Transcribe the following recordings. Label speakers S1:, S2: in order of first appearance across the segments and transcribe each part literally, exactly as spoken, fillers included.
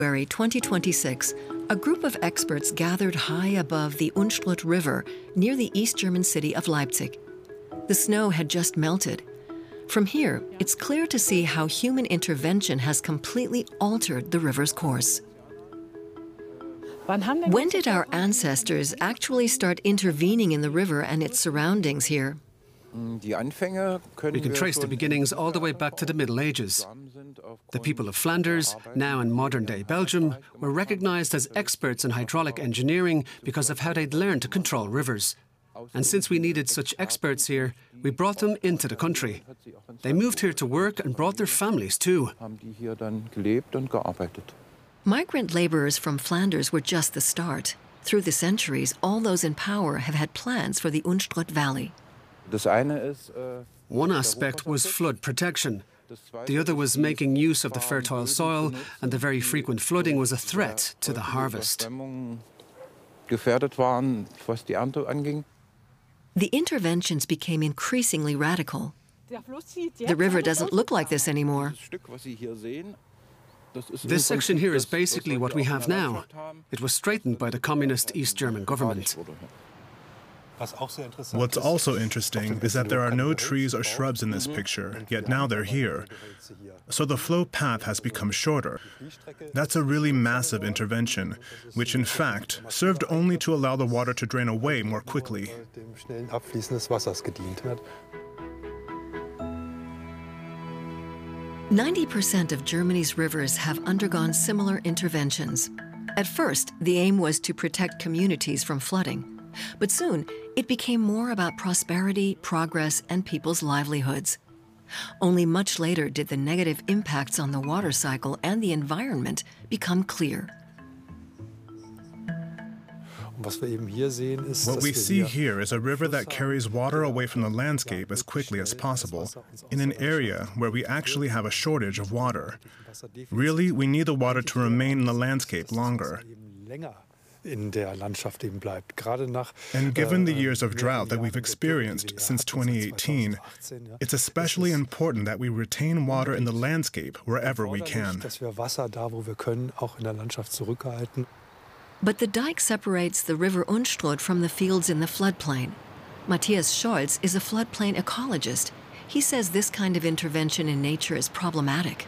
S1: February twenty twenty-six, a group of experts gathered high above the Unstrut River near the East German city of Leipzig. The snow had just melted. From here, it's clear to see how human intervention has completely altered the river's course. When did our ancestors actually start intervening in the river and its surroundings here?
S2: We can trace the beginnings all the way back to the Middle Ages. The people of Flanders, now in modern-day Belgium, were recognized as experts in hydraulic engineering because of how they'd learned to control rivers. And since we needed such experts here, we brought them into the country. They moved here to work and brought their families too.
S1: Migrant laborers from Flanders were just the start. Through the centuries, all those in power have had plans for the Unstrut Valley.
S2: One aspect was flood protection. The other was making use of the fertile soil, and the very frequent flooding was a threat to the harvest.
S1: The interventions became increasingly radical. The river doesn't look like this anymore.
S2: This section here is basically what we have now. It was straightened by the communist East German government.
S3: What's also interesting is that there are no trees or shrubs in this picture, yet now they're here. So the flow path has become shorter. That's a really massive intervention, which in fact served only to allow the water to drain away more quickly.
S1: ninety percent of Germany's rivers have undergone similar interventions. At first, the aim was to protect communities from flooding. But soon, it became more about prosperity, progress, and people's livelihoods. Only much later did the negative impacts on the water cycle and the environment become clear.
S3: What we see here is a river that carries water away from the landscape as quickly as possible, in an area where we actually have a shortage of water. Really, we need the water to remain in the landscape longer. And given the years of drought that we've experienced since twenty eighteen, it's especially important that we retain water in the landscape wherever we can.
S1: But the dike separates the river Unstrut from the fields in the floodplain. Matthias Scholz is a floodplain ecologist. He says this kind of intervention in nature is problematic.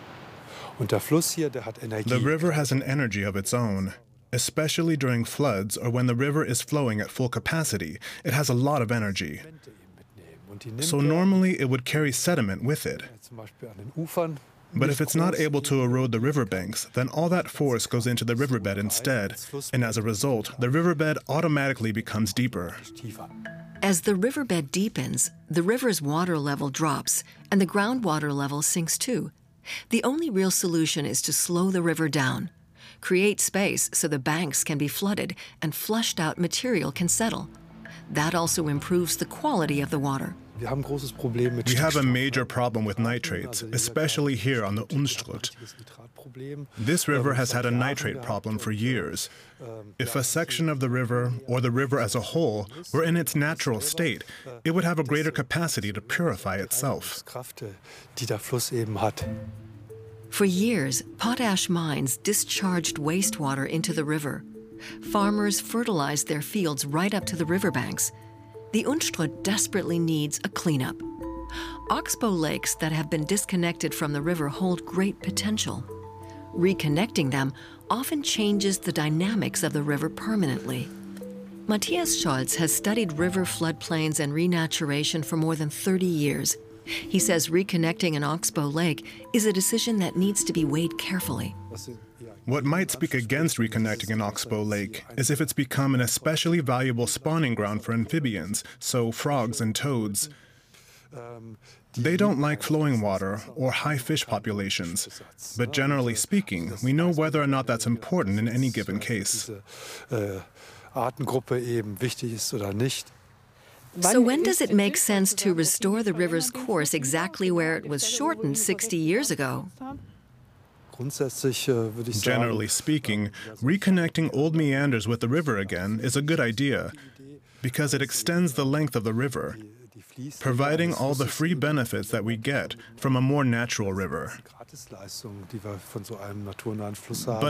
S3: The river has an energy of its own. Especially during floods or when the river is flowing at full capacity, it has a lot of energy. So normally it would carry sediment with it. But if it's not able to erode the riverbanks, then all that force goes into the riverbed instead, and as a result, the riverbed automatically becomes deeper.
S1: As the riverbed deepens, the river's water level drops, and the groundwater level sinks too. The only real solution is to slow the river down. Create space so the banks can be flooded and flushed out material can settle. That also improves the quality of the water.
S3: We have a major problem with nitrates, especially here on the Unstrut. This river has had a nitrate problem for years. If a section of the river, or the river as a whole, were in its natural state, it would have a greater capacity to purify itself.
S1: For years, potash mines discharged wastewater into the river. Farmers fertilized their fields right up to the riverbanks. The Unstrut desperately needs a cleanup. Oxbow lakes that have been disconnected from the river hold great potential. Reconnecting them often changes the dynamics of the river permanently. Matthias Scholz has studied river floodplains and renaturation for more than thirty years. He says reconnecting an oxbow lake is a decision that needs to be weighed carefully.
S3: What might speak against reconnecting an oxbow lake is if it's become an especially valuable spawning ground for amphibians, so frogs and toads. They don't like flowing water or high fish populations, but generally speaking, we know whether or not that's important in any given case.
S1: So when does it make sense to restore the river's course exactly where it was shortened sixty years ago?
S3: Generally speaking, reconnecting old meanders with the river again is a good idea because it extends the length of the river. providing all the free benefits that we get from a more natural river. But